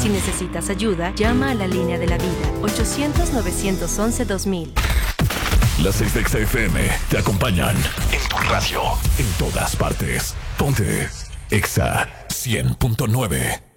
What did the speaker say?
Si necesitas ayuda, llama a la línea de la vida, 800-911-2000. Las 6 de XFM te acompañan en tu radio, en todas partes. Ponte Exa 100.9.